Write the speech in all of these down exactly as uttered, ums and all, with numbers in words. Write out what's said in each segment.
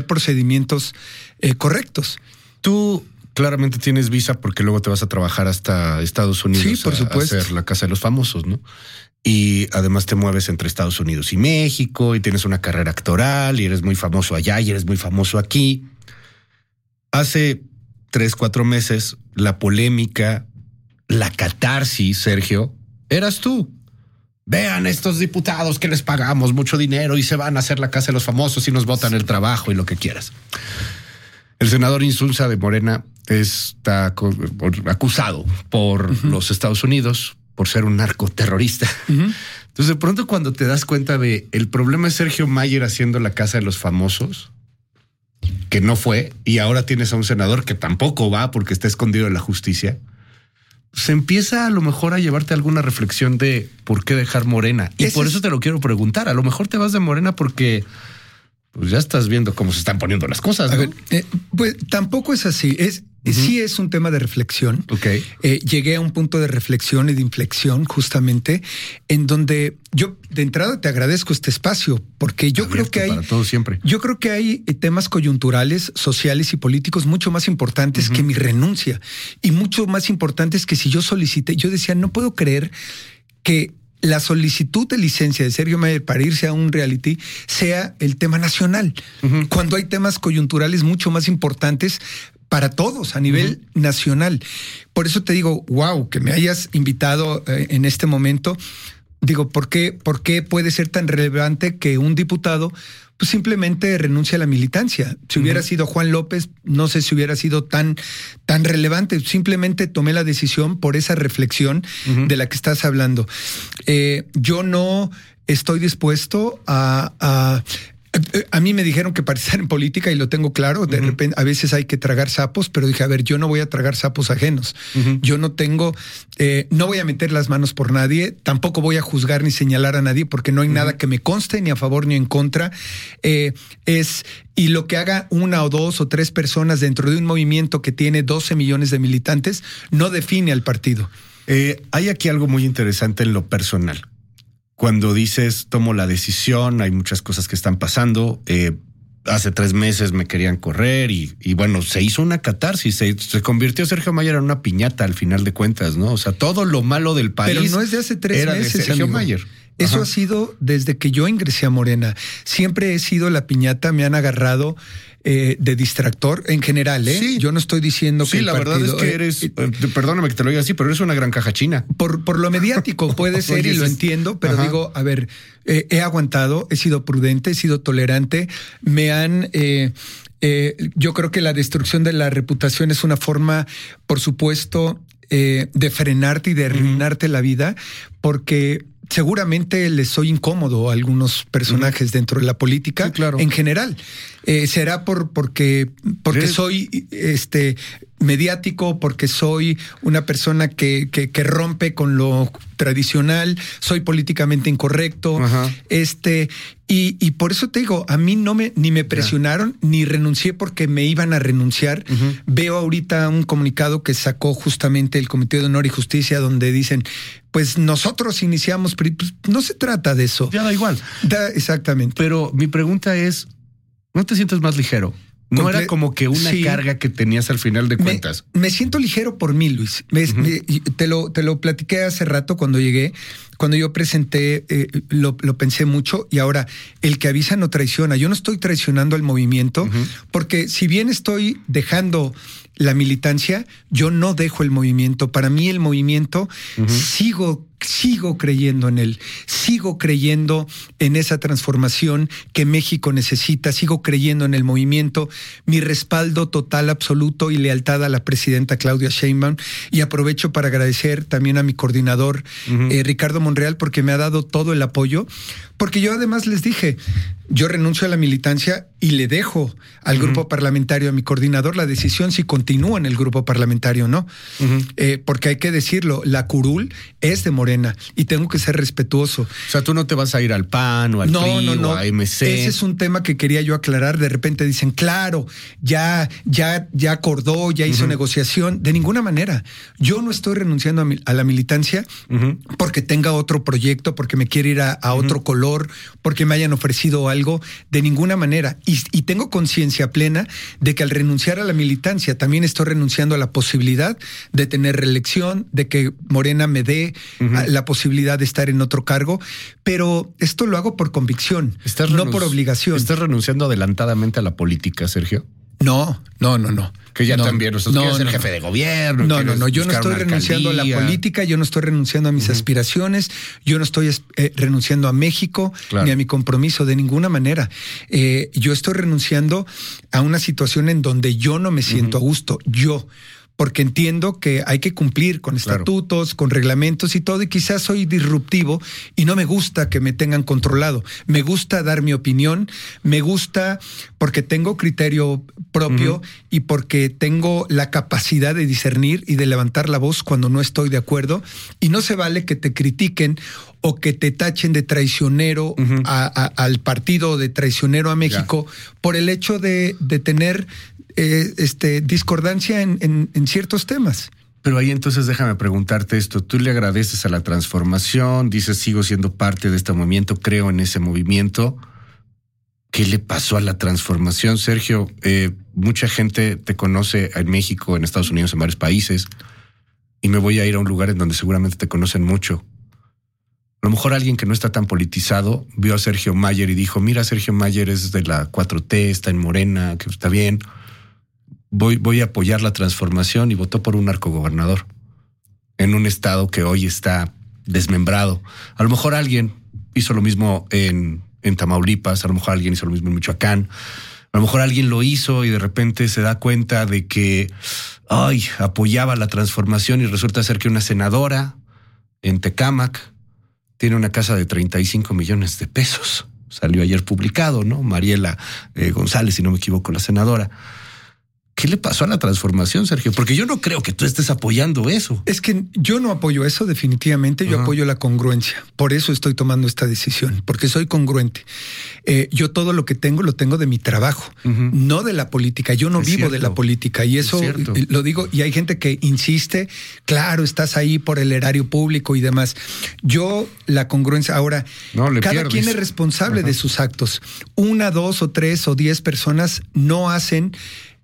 procedimientos eh, correctos. Tú claramente tienes visa porque luego te vas a trabajar hasta Estados Unidos. Sí, por a, supuesto. a hacer la Casa de los Famosos, ¿no? Y además te mueves entre Estados Unidos y México y tienes una carrera actoral y eres muy famoso allá y eres muy famoso aquí. Hace tres, cuatro meses, la polémica, la catarsis, Sergio, eras tú. Vean estos diputados que les pagamos mucho dinero y se van a hacer la Casa de los Famosos y nos botan el trabajo y lo que quieras. El senador Insunza de Morena está acusado por uh-huh. los Estados Unidos por ser un narcoterrorista. Uh-huh. Entonces, de pronto, cuando te das cuenta de el problema es Sergio Mayer haciendo la Casa de los Famosos, que no fue, y ahora tienes a un senador que tampoco va porque está escondido en la justicia, se empieza a lo mejor a llevarte alguna reflexión de por qué dejar Morena. Y Ese por eso es... te lo quiero preguntar. A lo mejor te vas de Morena porque pues ya estás viendo cómo se están poniendo las cosas, ¿no? A ver, eh, pues tampoco es así. Es Uh-huh. Sí es un tema de reflexión. Okay. Eh, llegué a un punto de reflexión y de inflexión justamente en donde yo de entrada te agradezco este espacio porque yo Abierto creo que hay para todo siempre. Yo creo que hay temas coyunturales, sociales y políticos mucho más importantes uh-huh. que mi renuncia y mucho más importantes que si yo solicité. Yo decía, no puedo creer que la solicitud de licencia de Sergio Mayer para irse a un reality sea el tema nacional, uh-huh. cuando hay temas coyunturales mucho más importantes para todos a nivel uh-huh. nacional. Por eso te digo, wow, que me hayas invitado eh, en este momento. Digo, ¿por qué, ¿por qué puede ser tan relevante que un diputado pues simplemente renuncie a la militancia? Si uh-huh. hubiera sido Juan López, no sé si hubiera sido tan, tan relevante. Simplemente tomé la decisión por esa reflexión uh-huh. de la que estás hablando. Eh, yo no estoy dispuesto a... a A mí me dijeron que para estar en política, y lo tengo claro, de uh-huh. repente a veces hay que tragar sapos, pero dije, a ver, yo no voy a tragar sapos ajenos. Uh-huh. Yo no tengo, eh, no voy a meter las manos por nadie, tampoco voy a juzgar ni señalar a nadie porque no hay uh-huh. nada que me conste, ni a favor ni en contra. Eh, es, y lo que haga una o dos o tres personas dentro de un movimiento que tiene doce millones de militantes no define al partido. Eh, hay aquí algo muy interesante en lo personal. Cuando dices, tomo la decisión, hay muchas cosas que están pasando. Eh, hace tres meses me querían correr y, y bueno, se hizo una catarsis. Se, se convirtió Sergio Mayer en una piñata al final de cuentas, ¿no? O sea, todo lo malo del país. Pero no es de hace tres era meses, de Sergio amigo. Mayer. Eso Ajá. ha sido desde que yo ingresé a Morena. Siempre he sido la piñata, me han agarrado eh, de distractor en general, ¿eh? Sí. Yo no estoy diciendo sí, que el la partido, verdad es que eres, eh, eh, perdóname que te lo diga así, pero eres una gran caja china. Por, por lo mediático puede ser Oye, y lo es... entiendo, pero Ajá. digo, a ver, eh, he aguantado, he sido prudente, he sido tolerante, me han... Eh, eh, yo creo que la destrucción de la reputación es una forma, por supuesto, eh, de frenarte y de arruinarte uh-huh. la vida, porque... seguramente les soy incómodo a algunos personajes uh-huh. dentro de la política sí, claro. en general. Eh, será por porque porque ¿Eres? soy este mediático, porque soy una persona que, que, que rompe con lo tradicional, soy políticamente incorrecto, uh-huh. este y, y por eso te digo, a mí no me ni me presionaron yeah. ni renuncié porque me iban a renunciar. Uh-huh. Veo ahorita un comunicado que sacó justamente el Comité de Honor y Justicia donde dicen, pues nosotros iniciamos, pues no se trata de eso. Ya da igual. Da, exactamente. Pero mi pregunta es, ¿no te sientes más ligero? No Comple- era como que una sí. carga que tenías al final de cuentas. Me, me siento ligero por mí, Luis. Me, uh-huh. me, te, lo, te lo platiqué hace rato cuando llegué. Cuando yo presenté, eh, lo, lo pensé mucho y ahora el que avisa no traiciona. Yo no estoy traicionando al movimiento uh-huh. porque si bien estoy dejando la militancia, yo no dejo el movimiento. Para mí el movimiento uh-huh. sigo Sigo creyendo en él, sigo creyendo en esa transformación que México necesita, sigo creyendo en el movimiento, mi respaldo total, absoluto y lealtad a la presidenta Claudia Sheinbaum, y aprovecho para agradecer también a mi coordinador uh-huh. eh, Ricardo Monreal porque me ha dado todo el apoyo, porque yo además les dije, yo renuncio a la militancia y le dejo al uh-huh. grupo parlamentario, a mi coordinador, la decisión si continúa en el grupo parlamentario o no, uh-huh. eh, porque hay que decirlo, la curul es de Morena y tengo que ser respetuoso. O sea, tú no te vas a ir al P A N o al no, P R I no, no. o a M C. Ese es un tema que quería yo aclarar. De repente dicen, claro, ya, ya, ya acordó, ya hizo uh-huh. negociación. De ninguna manera. Yo no estoy renunciando a, mi, a la militancia uh-huh. porque tenga otro proyecto, porque me quiera ir a, a uh-huh. otro color, porque me hayan ofrecido algo. De ninguna manera. y, y tengo conciencia plena de que al renunciar a la militancia también estoy renunciando a la posibilidad de tener reelección, de que Morena me dé uh-huh. la posibilidad de estar en otro cargo, pero esto lo hago por convicción, no por obligación. ¿Estás renunciando adelantadamente a la política, Sergio? No, no, no, no. Que ya no, también, nosotros no, quieres ser no, jefe de gobierno. No, no, no, yo no estoy renunciando a la política, yo no estoy renunciando a mis uh-huh. aspiraciones, yo no estoy eh, renunciando a México, claro. ni a mi compromiso de ninguna manera. Eh, yo estoy renunciando a una situación en donde yo no me siento uh-huh. a gusto, yo. Porque entiendo que hay que cumplir con estatutos, claro. con reglamentos y todo, y quizás soy disruptivo y no me gusta que me tengan controlado. Me gusta dar mi opinión, me gusta porque tengo criterio propio uh-huh. y porque tengo la capacidad de discernir y de levantar la voz cuando no estoy de acuerdo. Y no se vale que te critiquen o que te tachen de traicionero uh-huh. a, a, al partido, de traicionero a México, yeah. por el hecho de, de tener... Eh, este, discordancia en, en, en ciertos temas. Pero ahí entonces déjame preguntarte esto. Tú le agradeces a la transformación, dices sigo siendo parte de este movimiento, creo en ese movimiento. ¿Qué le pasó a la transformación, Sergio? Eh, mucha gente te conoce en México, en Estados Unidos, en varios países, y me voy a ir a un lugar en donde seguramente te conocen mucho. A lo mejor alguien que no está tan politizado vio a Sergio Mayer y dijo, mira, Sergio Mayer es de la cuatro T, está en Morena, que está bien. Voy, voy a apoyar la transformación y votó por un narcogobernador en un estado que hoy está desmembrado. A lo mejor alguien hizo lo mismo en, en Tamaulipas, a lo mejor alguien hizo lo mismo en Michoacán, a lo mejor alguien lo hizo y de repente se da cuenta de que ay, apoyaba la transformación y resulta ser que una senadora en Tecámac tiene una casa de treinta y cinco millones de pesos. Salió ayer publicado, ¿no? Mariela eh, González, si no me equivoco, la senadora. ¿Qué le pasó a la transformación, Sergio? Porque yo no creo que tú estés apoyando eso. Es que yo no apoyo eso, definitivamente. Yo uh-huh. apoyo la congruencia. Por eso estoy tomando esta decisión, porque soy congruente. Eh, yo todo lo que tengo, lo tengo de mi trabajo, uh-huh. no de la política. Yo no es vivo cierto. de la política y eso lo digo. Y hay gente que insiste, claro, estás ahí por el erario público y demás. Yo, la congruencia, ahora, no, cada pierdes. quien es responsable uh-huh. de sus actos. Una, dos o tres o diez personas no hacen...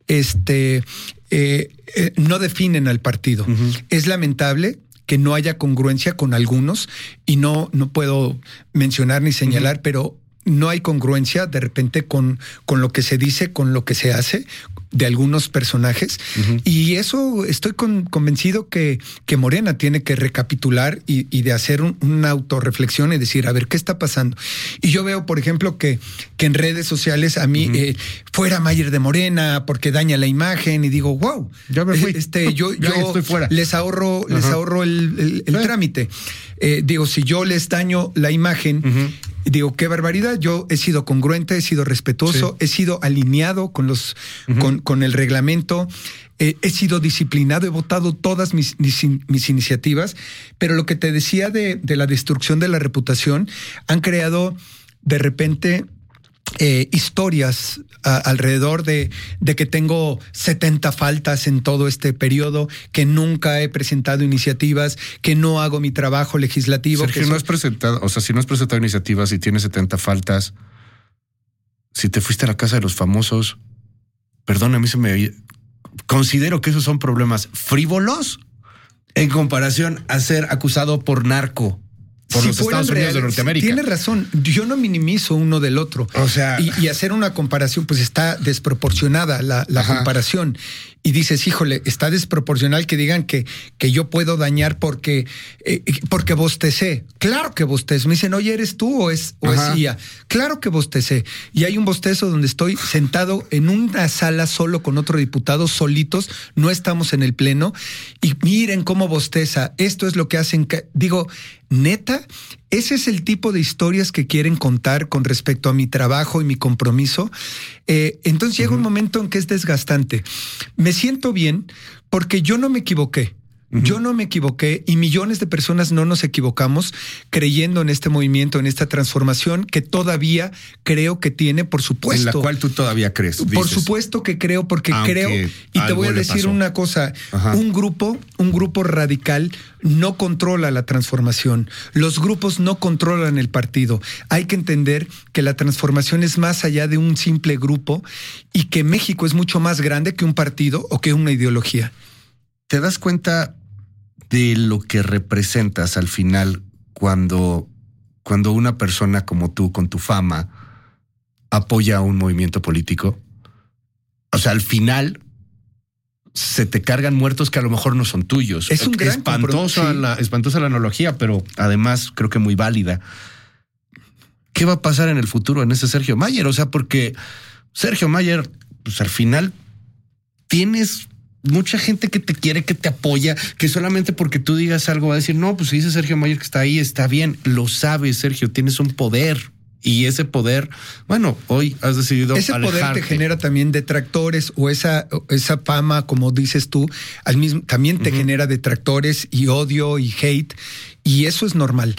Este eh, eh, no definen al partido. Uh-huh. Es lamentable que no haya congruencia con algunos y no, no puedo mencionar ni señalar, uh-huh. pero no hay congruencia de repente con, con lo que se dice, con lo que se hace de algunos personajes. Uh-huh. Y eso estoy con, convencido que, que Morena tiene que recapitular y, y de hacer un, una autorreflexión y decir, a ver, ¿qué está pasando? Y yo veo, por ejemplo, que, que en redes sociales a mí uh-huh. eh, fuera Mayer de Morena porque daña la imagen y digo, wow, ya me fui. Este, yo, ya yo estoy fuera. les ahorro, uh-huh. les ahorro el, el, el ¿Eh? trámite. Eh, digo, si yo les daño la imagen, uh-huh. digo, qué barbaridad. Yo he sido congruente, he sido respetuoso, sí. he sido alineado con los, uh-huh. con, con el reglamento, eh, he sido disciplinado, he votado todas mis, mis, mis iniciativas, pero lo que te decía de, de la destrucción de la reputación, han creado de repente eh, historias a, alrededor de, de que tengo setenta faltas en todo este periodo, que nunca he presentado iniciativas, que no hago mi trabajo legislativo. Sergio, que no so- has presentado, o sea, si no has presentado iniciativas y tienes setenta faltas, si te fuiste a la casa de los famosos, perdón, a mí se me... Considero que esos son problemas frívolos en comparación a ser acusado por narco por si los Estados Unidos reales, de Norteamérica. Tienes razón, yo no minimizo uno del otro. O sea... Y, y hacer una comparación, pues está desproporcionada la, la comparación. Y dices, híjole, está desproporcional que digan que, que yo puedo dañar porque, eh, porque bostecé. Claro que bostezo. Me dicen, oye, ¿eres tú o es, o es I A? Claro que bostecé. Y hay un bostezo donde estoy sentado en una sala solo con otro diputado, solitos, no estamos en el pleno. Y miren cómo bosteza. Esto es lo que hacen. Que, digo, neta, ese es el tipo de historias que quieren contar con respecto a mi trabajo y mi compromiso. Eh, entonces uh-huh. llega un momento en que es desgastante. Me siento bien porque yo no me equivoqué. Uh-huh. Yo no me equivoqué y millones de personas no nos equivocamos creyendo en este movimiento, en esta transformación que todavía creo que tiene, por supuesto. En la cual tú todavía crees. Por dices. supuesto que creo, porque Aunque creo. Y te voy a decir pasó. una cosa. Ajá. Un grupo, un grupo radical no controla la transformación. Los grupos no controlan el partido. Hay que entender que la transformación es más allá de un simple grupo y que México es mucho más grande que un partido o que una ideología. ¿Te das cuenta de lo que representas al final cuando, cuando una persona como tú, con tu fama, apoya a un movimiento político? O sea, al final se te cargan muertos que a lo mejor no son tuyos. Es un gran espantosa la, espantosa la analogía, pero además creo que muy válida. ¿Qué va a pasar en el futuro en ese Sergio Mayer? O sea, porque Sergio Mayer, pues al final tienes mucha gente que te quiere, que te apoya, que solamente porque tú digas algo va a decir, no, pues si dice Sergio Mayer que está ahí, está bien. Lo sabes, Sergio, tienes un poder. Y ese poder, bueno, hoy has decidido Ese alejarte. Poder te genera también detractores o esa, esa fama, como dices tú, al mismo, también te uh-huh. genera detractores y odio y hate. Y eso es normal.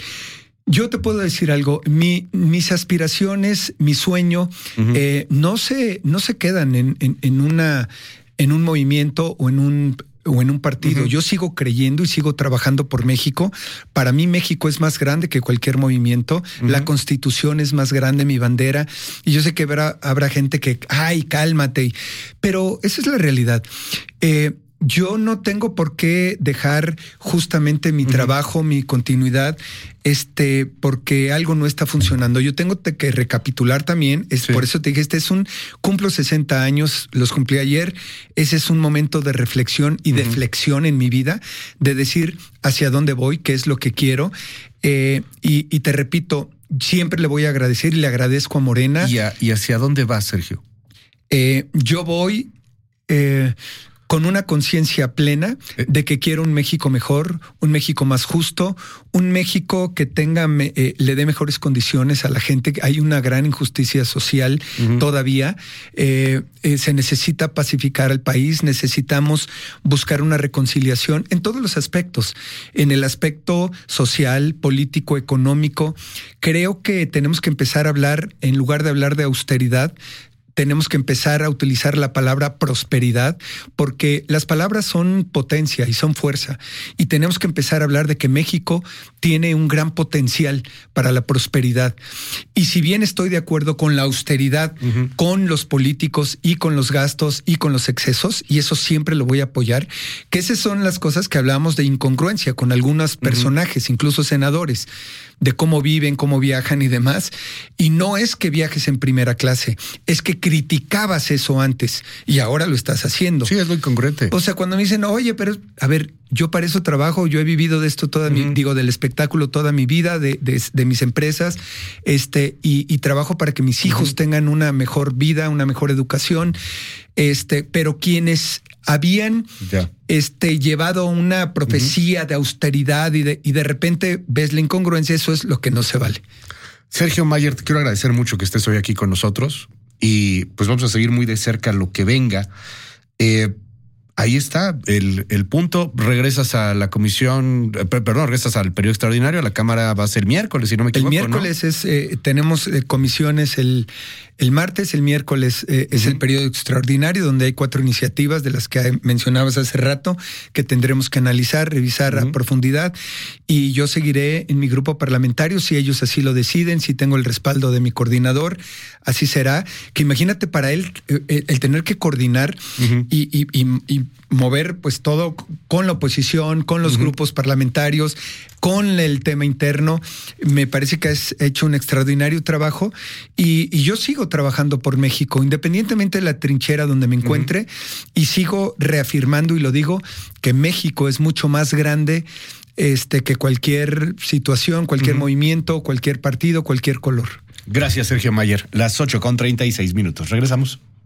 Yo te puedo decir algo, mi, mis aspiraciones, mi sueño, uh-huh. eh, no se, no se quedan en, en, en una, en un movimiento o en un, o en un partido. Uh-huh. Yo sigo creyendo y sigo trabajando por México. Para mí México es más grande que cualquier movimiento. Uh-huh. La Constitución es más grande, mi bandera. Y yo sé que habrá, habrá gente que, ay, cálmate. Pero esa es la realidad. Eh, Yo no tengo por qué dejar justamente mi uh-huh. trabajo, mi continuidad, este, porque algo no está funcionando. Yo tengo que recapitular también, es sí. por eso te dije, este es un, cumplo sesenta años, los cumplí ayer, ese es un momento de reflexión y uh-huh. de flexión en mi vida, de decir hacia dónde voy, qué es lo que quiero, eh, y, y te repito, siempre le voy a agradecer y le agradezco a Morena. ¿Y, a, y hacia dónde vas, Sergio? Eh, yo voy... Eh, con una conciencia plena de que quiero un México mejor, un México más justo, un México que tenga, eh, le dé mejores condiciones a la gente. Hay una gran injusticia social uh-huh. todavía. Eh, eh, se necesita pacificar al país, necesitamos buscar una reconciliación en todos los aspectos. En el aspecto social, político, económico. Creo que tenemos que empezar a hablar, en lugar de hablar de austeridad, tenemos que empezar a utilizar la palabra prosperidad, porque las palabras son potencia y son fuerza. Y tenemos que empezar a hablar de que México tiene un gran potencial para la prosperidad. Y si bien estoy de acuerdo con la austeridad, uh-huh. con los políticos y con los gastos y con los excesos, y eso siempre lo voy a apoyar, que esas son las cosas que hablamos de incongruencia con algunos personajes, uh-huh. incluso senadores, de cómo viven, cómo viajan y demás. Y no es que viajes en primera clase, es que criticabas eso antes y ahora lo estás haciendo. Sí, es lo incongruente. O sea, cuando me dicen, oye, pero a ver, yo para eso trabajo, yo he vivido de esto toda uh-huh. mi, digo, del espectáculo toda mi vida, de, de, de mis empresas, este, y, y trabajo para que mis hijos uh-huh. tengan una mejor vida, una mejor educación, este, pero quienes habían yeah. este, llevado una profecía uh-huh. de austeridad y de, y de repente ves la incongruencia, eso es lo que no se vale. Sergio Mayer, te quiero agradecer mucho que estés hoy aquí con nosotros y pues vamos a seguir muy de cerca lo que venga. Eh, Ahí está el, el punto. Regresas a la comisión, eh, perdón, regresas al periodo extraordinario. La Cámara va a ser miércoles, si no me equivoco. El miércoles ¿no? es, eh, tenemos eh, comisiones el, el martes, el miércoles eh, uh-huh. es el periodo extraordinario, donde hay cuatro iniciativas de las que mencionabas hace rato, que tendremos que analizar, revisar uh-huh. a profundidad. Y yo seguiré en mi grupo parlamentario, si ellos así lo deciden, si tengo el respaldo de mi coordinador, así será. Que imagínate para él eh, el tener que coordinar uh-huh. y, y, y, y mover pues todo con la oposición, con los uh-huh. grupos parlamentarios, con el tema interno. Me parece que has hecho un extraordinario trabajo y, y yo sigo trabajando por México, independientemente de la trinchera donde me encuentre, uh-huh. y sigo reafirmando, y lo digo, que México es mucho más grande este, que cualquier situación, cualquier uh-huh. movimiento, cualquier partido, cualquier color. Gracias, Sergio Mayer. Las ocho con treinta y seis minutos. Regresamos.